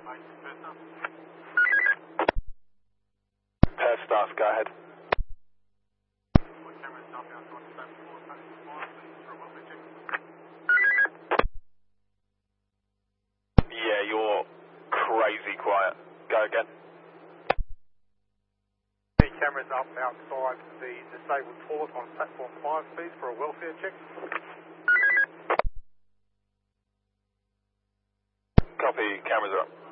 Pair staff, go ahead. Yeah, you're crazy quiet. Go again. The cameras up outside the disabled toilet on platform 5, please, for a welfare check. Copy, cameras are up.